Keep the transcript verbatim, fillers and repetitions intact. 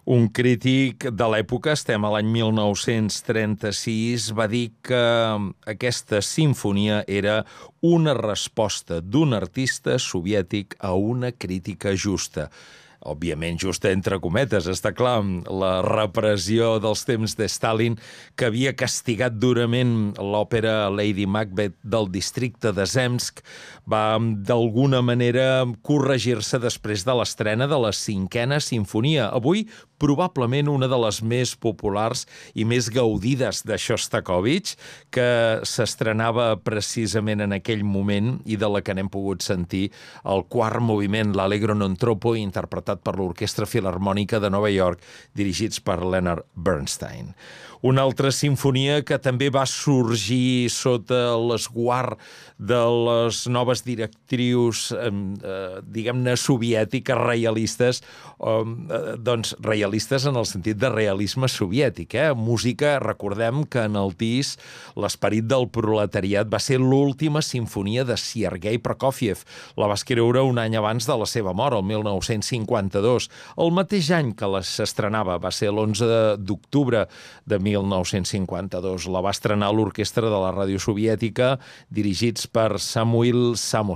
Un crític de l'època, estem a l'any mil nou-cents trenta-sis, va dir que aquesta simfonia era una resposta d'un artista soviètic a una crítica justa. Òbviament justa entre cometes, està clar, la repressió dels temps de Stalin, que havia castigat durament l'òpera Lady Macbeth del districte de Zemsk, va d'alguna manera corregir-se després de l'estrena de la cinquena sinfonia. Avui, probablement una de les més populars i més gaudides de Shostakovich, que s'estrenava precisament en aquell moment i de la que n'hem pogut sentir el quart moviment, l'Allegro non troppo, interpretat per l'Orquestra Filharmònica de Nova York, dirigits per Leonard Bernstein. Una altra sinfonia que també va sorgir sota l'esguard de les noves directrius, eh, diguem-ne, soviètiques, realistes, eh, doncs realistes en el sentit de realisme soviètic. Eh? Música, recordem que en el Tis l'esperit del proletariat va ser l'última sinfonia de Sergei Prokofiev. La va escriure un any abans de la seva mort, el mil nou-cents cinquanta-dos. El mateix any que la s'estrenava, va ser l'onze d'octubre de mil nou-cents cinquanta-dos. La va estrenar l'Orquestra de la Ràdio Soviètica, dirigits per Samuil Samosov.